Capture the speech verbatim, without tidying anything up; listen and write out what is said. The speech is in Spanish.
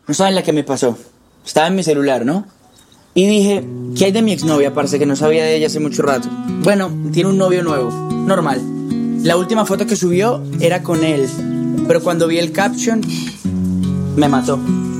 No saben la que me pasó. Estaba en mi celular, ¿no? Y dije, ¿qué hay de mi exnovia? Parce, que no sabía de ella hace mucho rato. Bueno, tiene un novio nuevo, normal. La última foto que subió era con él, pero cuando vi el caption, me mató.